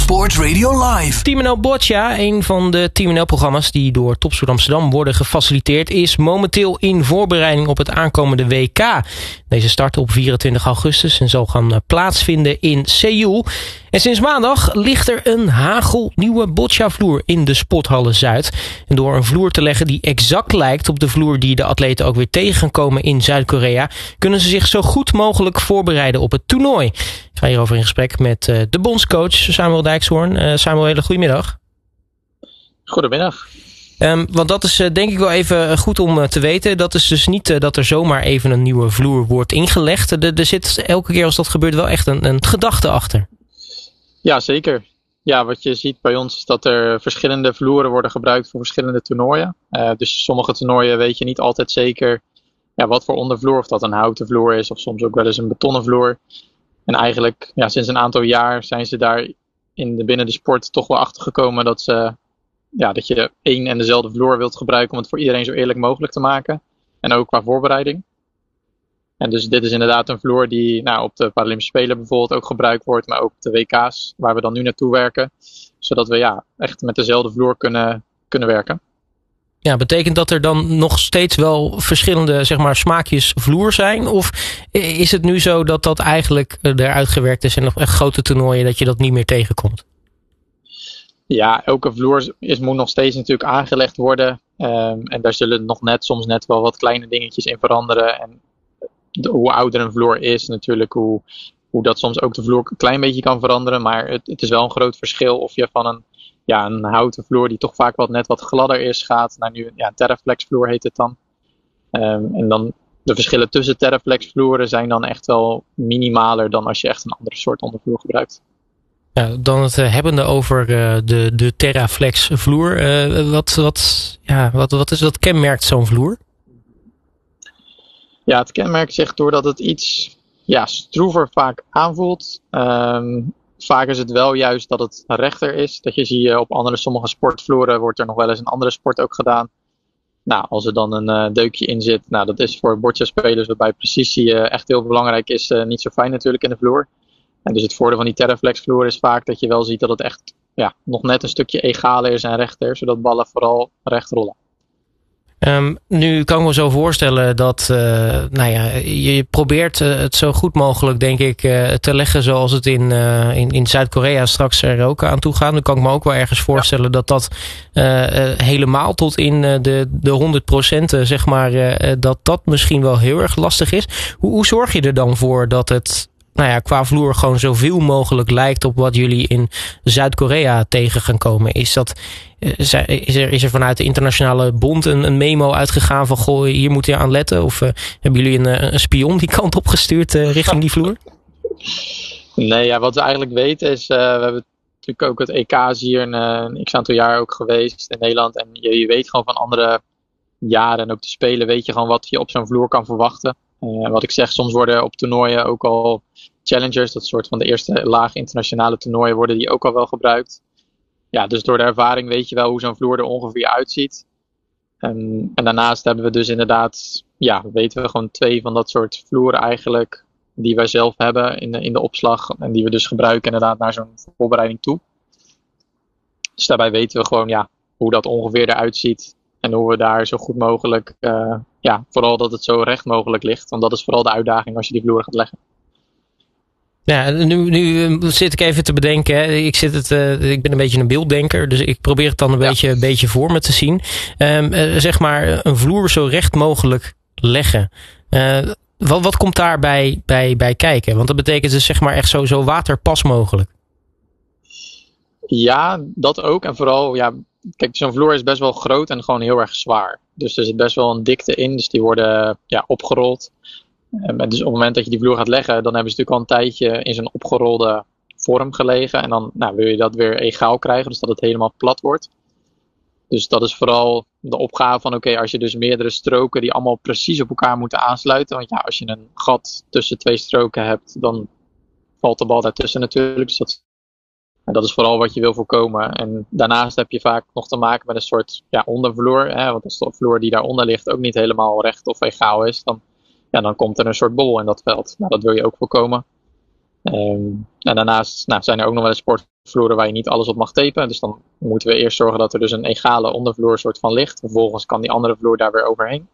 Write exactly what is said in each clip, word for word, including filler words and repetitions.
Sport Radio Live. Team N L Boccia, een van de Team N L-programma's die door Topsport Amsterdam worden gefaciliteerd, is momenteel in voorbereiding op het aankomende W K. Deze start op vierentwintig augustus en zal gaan plaatsvinden in Seoul. En sinds maandag ligt er een hagelnieuwe Boccia-vloer in de Sporthallen Zuid. En door een vloer te leggen die exact lijkt op de vloer die de atleten ook weer tegen gaan komen in Zuid-Korea, kunnen ze zich zo goed mogelijk voorbereiden op het toernooi. Ik ga hierover in gesprek met uh, de bondscoach Samuel Dijkshoorn. Uh, Samuel, hele goedemiddag. Goedemiddag. Um, want dat is uh, denk ik wel even goed om uh, te weten. Dat is dus niet uh, dat er zomaar even een nieuwe vloer wordt ingelegd. Er, er zit elke keer als dat gebeurt wel echt een, een gedachte achter. Ja, zeker. Ja, wat je ziet bij ons is dat er verschillende vloeren worden gebruikt voor verschillende toernooien. Uh, dus sommige toernooien weet je niet altijd zeker ja, wat voor ondervloer. Of dat een houten vloer is of soms ook wel eens een betonnen vloer. En eigenlijk ja, sinds een aantal jaar zijn ze daar in de, binnen de sport toch wel achter gekomen dat, ze, ja, dat je één en dezelfde vloer wilt gebruiken om het voor iedereen zo eerlijk mogelijk te maken. En ook qua voorbereiding. En dus dit is inderdaad een vloer die nou, op de Paralympische Spelen bijvoorbeeld ook gebruikt wordt, maar ook op de W K's waar we dan nu naartoe werken. Zodat we ja, echt met dezelfde vloer kunnen, kunnen werken. Ja, betekent dat er dan nog steeds wel verschillende zeg maar, smaakjes vloer zijn? Of is het nu zo dat dat eigenlijk eruit gewerkt is en nog echt grote toernooien dat je dat niet meer tegenkomt? Ja, elke vloer is, moet nog steeds natuurlijk aangelegd worden. Um, en daar zullen nog net soms net wel wat kleine dingetjes in veranderen. En de, hoe ouder een vloer is natuurlijk, hoe, hoe dat soms ook de vloer een klein beetje kan veranderen. Maar het, het is wel een groot verschil of je van een Ja, een houten vloer die toch vaak wat net wat gladder is gaat naar nu ja, een Terraflex vloer heet het dan. Um, en dan de verschillen tussen Terraflex vloeren zijn dan echt wel minimaler dan als je echt een andere soort ondervloer gebruikt. Ja, dan het uh, hebbende over uh, de, de Terraflex vloer. Uh, wat, wat, ja, wat, wat is dat kenmerkt zo'n vloer? Ja, het kenmerkt zich doordat het iets ja, stroever vaak aanvoelt. Um, Vaak is het wel juist dat het rechter is. Dat je zie je op andere sommige sportvloeren wordt er nog wel eens een andere sport ook gedaan. Nou, als er dan een uh, deukje in zit, nou dat is voor boccia-spelers waarbij precisie uh, echt heel belangrijk is, uh, niet zo fijn natuurlijk in de vloer. En dus het voordeel van die Terraflex vloer is vaak dat je wel ziet dat het echt ja, nog net een stukje egaler is en rechter, zodat ballen vooral recht rollen. Um, nu kan ik me zo voorstellen dat uh, nou ja, je probeert uh, het zo goed mogelijk, denk ik, uh, te leggen zoals het in, uh, in, in Zuid-Korea straks er ook aan toe gaat. Dan kan ik me ook wel ergens voorstellen ja. dat dat uh, uh, helemaal tot in uh, de, de honderd procent, uh, zeg maar, uh, dat dat misschien wel heel erg lastig is. Hoe, hoe zorg je er dan voor dat het nou ja, qua vloer gewoon zoveel mogelijk lijkt op wat jullie in Zuid-Korea tegen gaan komen? Is dat, is er, is er vanuit de internationale bond een, een memo uitgegaan van goh, hier moet je aan letten? Of uh, hebben jullie een, een spion die kant op gestuurd uh, richting die vloer? Nee, ja, wat we eigenlijk weten is, uh, we hebben natuurlijk ook het E K hier een, een x aantal jaar ook geweest in Nederland. En je, je weet gewoon van andere jaren en ook de Spelen weet je gewoon wat je op zo'n vloer kan verwachten. Uh, wat ik zeg, soms worden op toernooien ook al challengers, dat soort van de eerste laag internationale toernooien, worden die ook al wel gebruikt. Ja, dus door de ervaring weet je wel hoe zo'n vloer er ongeveer uitziet. Um, en daarnaast hebben we dus inderdaad, ja, weten we gewoon twee van dat soort vloeren eigenlijk, die wij zelf hebben in de, in de opslag en die we dus gebruiken inderdaad naar zo'n voorbereiding toe. Dus daarbij weten we gewoon, ja, hoe dat ongeveer eruit ziet. En hoe we daar zo goed mogelijk, uh, ja, vooral dat het zo recht mogelijk ligt. Want dat is vooral de uitdaging als je die vloer gaat leggen. Ja, nu, nu zit ik even te bedenken. Hè. Ik, zit het, uh, ik ben een beetje een beelddenker, dus ik probeer het dan een ja. beetje, een beetje voor me te zien. Um, uh, zeg maar een vloer zo recht mogelijk leggen. Uh, wat, wat komt daarbij bij, bij kijken? Want dat betekent dus zeg maar echt zo, zo waterpas mogelijk. Ja, dat ook. En vooral, ja, kijk, zo'n vloer is best wel groot en gewoon heel erg zwaar. Dus er zit best wel een dikte in, dus die worden ja, opgerold. Um, dus op het moment dat je die vloer gaat leggen, dan hebben ze natuurlijk al een tijdje in zo'n opgerolde vorm gelegen. En dan nou, wil je dat weer egaal krijgen, dus dat het helemaal plat wordt. Dus dat is vooral de opgave van, oké, okay, als je dus meerdere stroken die allemaal precies op elkaar moeten aansluiten. Want ja, als je een gat tussen twee stroken hebt, dan valt de bal daartussen natuurlijk. Dus dat, en dat is vooral wat je wil voorkomen. En daarnaast heb je vaak nog te maken met een soort ja, ondervloer. Hè, want als de vloer die daaronder ligt ook niet helemaal recht of egaal is, dan, ja, dan komt er een soort bol in dat veld. Nou, dat wil je ook voorkomen. Um, en daarnaast nou, zijn er ook nog wel eens sportvloeren waar je niet alles op mag tapen. Dus dan moeten we eerst zorgen dat er dus een egale ondervloer soort van ligt. Vervolgens kan die andere vloer daar weer overheen.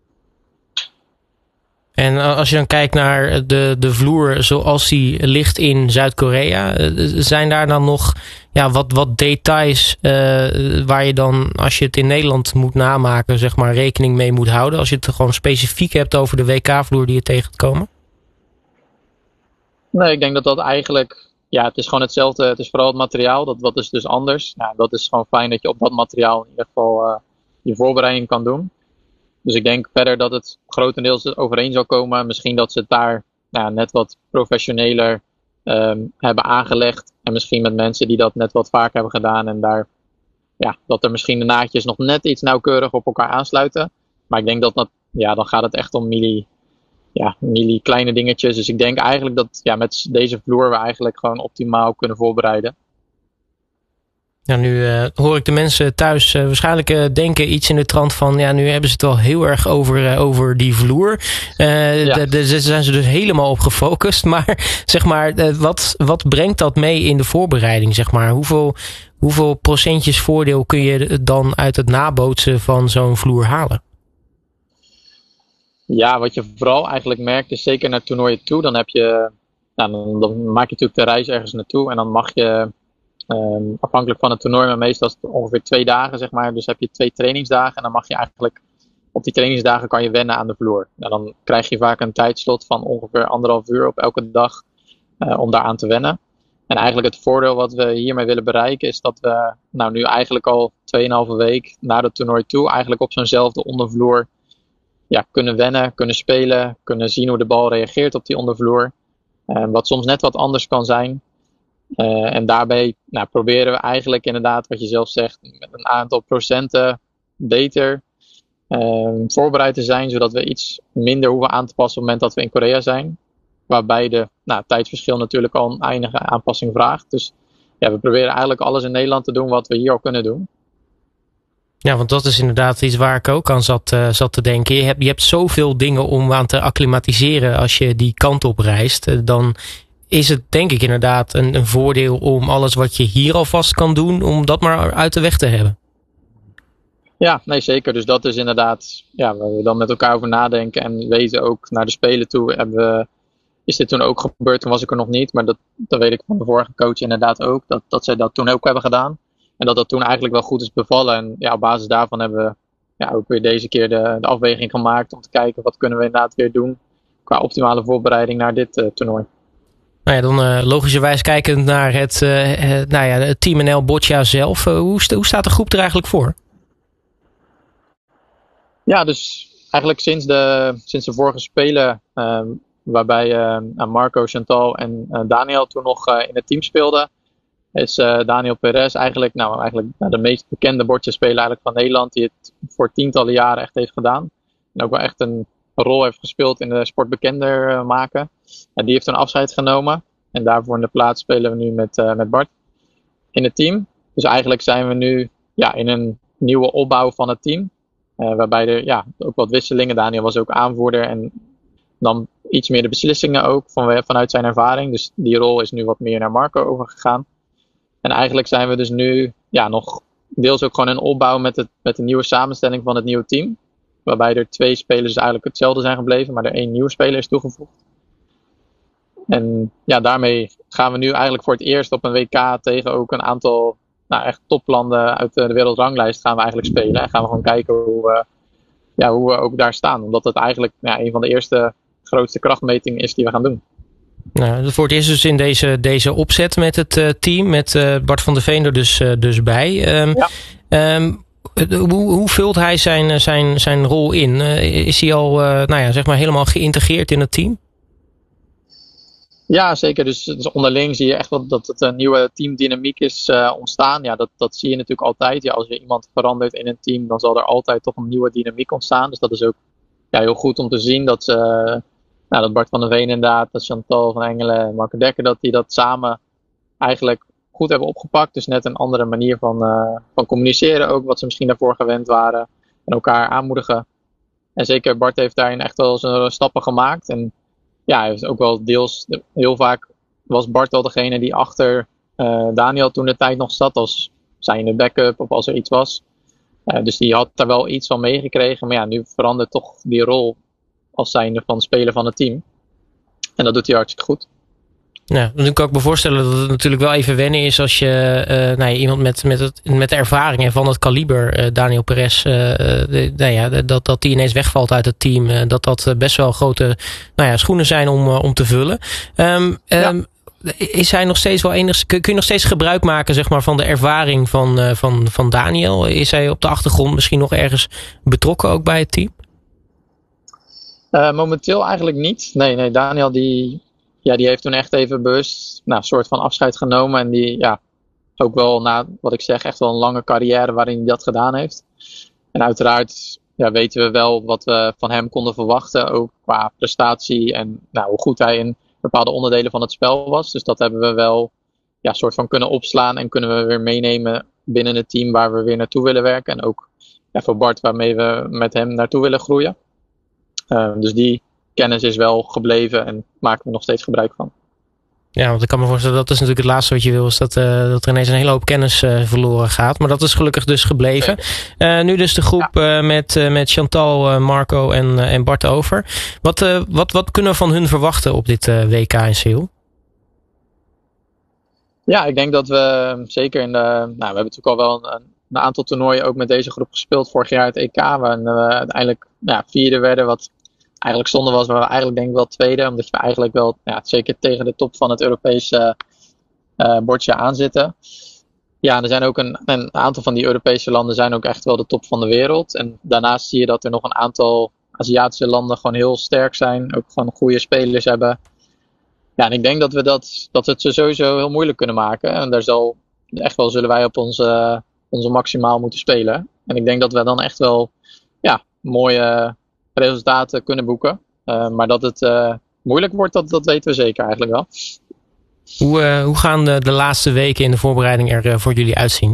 En als je dan kijkt naar de, de vloer zoals die ligt in Zuid-Korea, zijn daar dan nog ja, wat, wat details uh, waar je dan, als je het in Nederland moet namaken, zeg maar, rekening mee moet houden? Als je het gewoon specifiek hebt over de W K-vloer die je tegen te komen? Nee, ik denk dat dat eigenlijk, ja, het is gewoon hetzelfde. Het is vooral het materiaal, dat, dat is dus anders. Nou, dat is gewoon fijn dat je op dat materiaal in ieder geval uh, je voorbereiding kan doen. Dus ik denk verder dat het grotendeels overeen zal komen. Misschien dat ze het daar nou, net wat professioneler um, hebben aangelegd. En misschien met mensen die dat net wat vaker hebben gedaan. En daar, ja, dat er misschien de naadjes nog net iets nauwkeurig op elkaar aansluiten. Maar ik denk dat dat, ja, dan gaat het echt om milli, ja, milli kleine dingetjes. Dus ik denk eigenlijk dat ja, met deze vloer we eigenlijk gewoon optimaal kunnen voorbereiden. Ja, nu uh, hoor ik de mensen thuis uh, waarschijnlijk uh, denken iets in de trant van, ja, nu hebben ze het wel heel erg over, uh, over die vloer. Uh, ja. Daar zijn ze dus helemaal op gefocust. Maar zeg maar, uh, wat, wat brengt dat mee in de voorbereiding? Zeg maar? Hoeveel, hoeveel procentjes voordeel kun je dan uit het nabootsen van zo'n vloer halen? Ja, wat je vooral eigenlijk merkt is zeker naar toernooien toe. Dan heb je, nou, dan, dan maak je natuurlijk de reis ergens naartoe en dan mag je Um, afhankelijk van het toernooi, maar meestal is het ongeveer twee dagen, zeg maar. Dus heb je twee trainingsdagen en dan mag je eigenlijk op die trainingsdagen kan je wennen aan de vloer. Nou, dan krijg je vaak een tijdslot van ongeveer anderhalf uur op elke dag uh, om daaraan te wennen. En eigenlijk het voordeel wat we hiermee willen bereiken is dat we nou nu eigenlijk al tweeënhalve week na het toernooi toe eigenlijk op zo'nzelfde ondervloer ja, kunnen wennen, kunnen spelen, kunnen zien hoe de bal reageert op die ondervloer. Uh, wat soms net wat anders kan zijn. Uh, en daarbij nou, proberen we eigenlijk inderdaad, wat je zelf zegt, met een aantal procenten beter uh, voorbereid te zijn, zodat we iets minder hoeven aan te passen op het moment dat we in Korea zijn. Waarbij de nou, tijdsverschil natuurlijk al een enige aanpassing vraagt. Dus ja, we proberen eigenlijk alles in Nederland te doen wat we hier al kunnen doen. Ja, want dat is inderdaad iets waar ik ook aan zat, uh, zat te denken. Je hebt, je hebt zoveel dingen om aan te acclimatiseren als je die kant op reist. Uh, dan is het denk ik inderdaad een, een voordeel om alles wat je hier alvast kan doen, om dat maar uit de weg te hebben. Ja, nee zeker. Dus dat is inderdaad, ja, waar we dan met elkaar over nadenken en weten ook naar de Spelen toe. Hebben we, is dit toen ook gebeurd? Toen was ik er nog niet, maar dat, dat weet ik van de vorige coach inderdaad ook. Dat, dat zij dat toen ook hebben gedaan. En dat dat toen eigenlijk wel goed is bevallen. En ja, op basis daarvan hebben we ja, ook weer deze keer de, de afweging gemaakt om te kijken wat kunnen we inderdaad weer doen qua optimale voorbereiding naar dit uh, toernooi. Nou ja, dan uh, logischerwijs kijkend naar het, uh, nou ja, het Team N L Boccia zelf. Uh, hoe, st- hoe staat de groep er eigenlijk voor? Ja, dus eigenlijk sinds de, sinds de vorige Spelen, uh, waarbij uh, Marco, Chantal en uh, Daniel toen nog uh, in het team speelden, is uh, Daniel Perez eigenlijk, nou, eigenlijk nou, de meest bekende boccia-speler eigenlijk van Nederland, die het voor tientallen jaren echt heeft gedaan. En ook wel echt een rol heeft gespeeld in de sport bekender uh, maken. En die heeft een afscheid genomen. En daarvoor in de plaats spelen we nu met, uh, met Bart in het team. Dus eigenlijk zijn we nu ja, in een nieuwe opbouw van het team. Uh, waarbij er ja, ook wat wisselingen. Daniel was ook aanvoerder en nam iets meer de beslissingen ook van, vanuit zijn ervaring. Dus die rol is nu wat meer naar Marco overgegaan. En eigenlijk zijn we dus nu ja, nog deels ook gewoon in opbouw met, het, met de nieuwe samenstelling van het nieuwe team. Waarbij er twee spelers eigenlijk hetzelfde zijn gebleven, maar er één nieuwe speler is toegevoegd. En ja, daarmee gaan we nu eigenlijk voor het eerst op een W K tegen ook een aantal nou, echt toplanden uit de wereldranglijst gaan we eigenlijk spelen. En gaan we gewoon kijken hoe we, ja, hoe we ook daar staan. Omdat het eigenlijk ja, een van de eerste grootste krachtmetingen is die we gaan doen. Nou, voor het eerst dus in deze, deze opzet met het uh, team, met uh, Bart van der Veen er dus, uh, dus bij. Um, ja. um, hoe, hoe vult hij zijn, zijn, zijn rol in? Uh, is hij al uh, nou ja, zeg maar helemaal geïntegreerd in het team? Ja, zeker. Dus, dus onderling zie je echt wel dat het een nieuwe teamdynamiek is uh, ontstaan. Ja, dat, dat zie je natuurlijk altijd. Ja, als je iemand verandert in een team, dan zal er altijd toch een nieuwe dynamiek ontstaan. Dus dat is ook ja, heel goed om te zien dat, uh, nou, dat Bart van der Veen inderdaad, dat Chantal van Engelen en Marco Dekker, dat die dat samen eigenlijk goed hebben opgepakt. Dus net een andere manier van, uh, van communiceren ook, wat ze misschien daarvoor gewend waren. En elkaar aanmoedigen. En zeker Bart heeft daarin echt wel zijn stappen gemaakt. En ja, hij heeft ook wel deels heel vaak was Bart wel degene die achter uh, Daniel toen de tijd nog zat. Als zijnde backup of als er iets was. Uh, dus die had daar wel iets van meegekregen. Maar ja, nu verandert toch die rol als zijnde van speler van het team. En dat doet hij hartstikke goed. Ja, dan kan ik me voorstellen dat het natuurlijk wel even wennen is als je uh, nou ja, iemand met, met, het, met de ervaring en van het kaliber, uh, Daniel Perez, uh, de, nou ja, dat, dat die ineens wegvalt uit het team. Uh, dat dat best wel grote nou ja, schoenen zijn om, uh, om te vullen. Um, ja. um, is hij nog steeds wel enigszins, kun je nog steeds gebruik maken zeg maar, van de ervaring van, uh, van, van Daniel? Is hij op de achtergrond misschien nog ergens betrokken ook bij het team? Uh, momenteel eigenlijk niet. Nee, nee, Daniel die... Ja, die heeft toen echt even bewust nou, een soort van afscheid genomen. En die, ja, ook wel na wat ik zeg, echt wel een lange carrière waarin hij dat gedaan heeft. En uiteraard ja, weten we wel wat we van hem konden verwachten. Ook qua prestatie en nou, hoe goed hij in bepaalde onderdelen van het spel was. Dus dat hebben we wel ja, soort van kunnen opslaan. En kunnen we weer meenemen binnen het team waar we weer naartoe willen werken. En ook ja, voor Bart waarmee we met hem naartoe willen groeien. Uh, dus die kennis is wel gebleven en maken we nog steeds gebruik van. Ja, want ik kan me voorstellen dat is natuurlijk het laatste wat je wil, is dat, uh, dat er ineens een hele hoop kennis uh, verloren gaat. Maar dat is gelukkig dus gebleven. Uh, nu dus de groep ja. uh, met, uh, met Chantal, uh, Marco en, uh, en Bart over. Wat, uh, wat, wat kunnen we van hun verwachten op dit uh, W K in Seoul? Ja, ik denk dat we zeker in de... Nou, we hebben natuurlijk al wel een, een aantal toernooien ook met deze groep gespeeld. Vorig jaar het E K, waarin we uiteindelijk ja, vierde werden, wat eigenlijk zonde was, maar we eigenlijk denk ik wel tweede. Omdat we eigenlijk wel ja, zeker tegen de top van het Europese uh, bordje aanzitten. Ja, er zijn ook een, een aantal van die Europese landen zijn ook echt wel de top van de wereld. En daarnaast zie je dat er nog een aantal Aziatische landen gewoon heel sterk zijn. Ook gewoon goede spelers hebben. Ja, en ik denk dat we dat, dat we het ze sowieso heel moeilijk kunnen maken. En daar zal echt wel zullen wij op onze, onze maximaal moeten spelen. En ik denk dat we dan echt wel ja, mooie resultaten kunnen boeken. Uh, maar dat het uh, moeilijk wordt, dat, dat weten we zeker eigenlijk wel. Hoe, uh, hoe gaan de, de laatste weken in de voorbereiding er uh, voor jullie uitzien?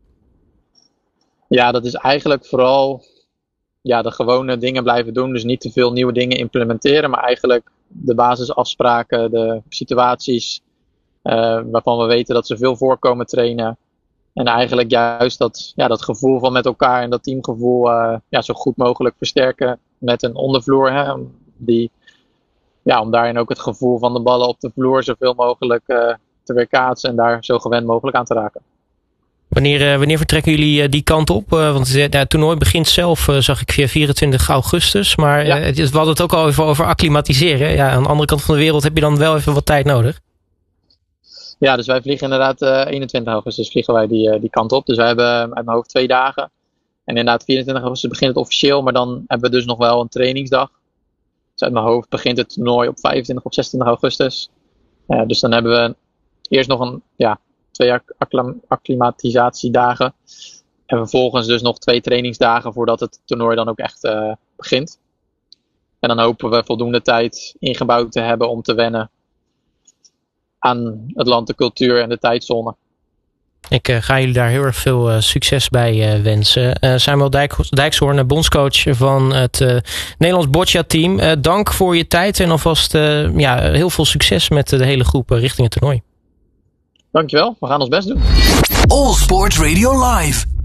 Ja, dat is eigenlijk vooral ja, de gewone dingen blijven doen. Dus niet te veel nieuwe dingen implementeren. Maar eigenlijk de basisafspraken, de situaties uh, waarvan we weten dat ze veel voorkomen trainen. En eigenlijk juist dat, ja, dat gevoel van met elkaar en dat teamgevoel uh, ja, zo goed mogelijk versterken met een ondervloer. Hè, die, ja, om daarin ook het gevoel van de ballen op de vloer zoveel mogelijk uh, te weerkaatsen en daar zo gewend mogelijk aan te raken. Wanneer, uh, wanneer vertrekken jullie uh, die kant op? Uh, want uh, het toernooi begint zelf, uh, zag ik, via vierentwintig augustus. Maar ja. uh, we hadden het ook al even over acclimatiseren. Ja, aan de andere kant van de wereld heb je dan wel even wat tijd nodig. Ja, dus wij vliegen inderdaad uh, eenentwintig augustus vliegen wij die, uh, die kant op. Dus wij hebben uit mijn hoofd twee dagen. En inderdaad vierentwintig augustus begint het officieel. Maar dan hebben we dus nog wel een trainingsdag. Dus uit mijn hoofd begint het toernooi op vijfentwintig of zesentwintig augustus. Uh, dus dan hebben we eerst nog een, ja, twee acclim- acclimatisatiedagen. En vervolgens dus nog twee trainingsdagen voordat het toernooi dan ook echt uh, begint. En dan hopen we voldoende tijd ingebouwd te hebben om te wennen aan het land, de cultuur en de tijdzone. Ik uh, ga jullie daar heel erg veel uh, succes bij uh, wensen. Uh, Samuel Dijk, Dijkshoorn, bondscoach van het uh, Nederlands boccia-team. Uh, dank voor je tijd en alvast uh, ja, heel veel succes met de hele groep uh, richting het toernooi. Dankjewel, we gaan ons best doen. All Sport Radio Live.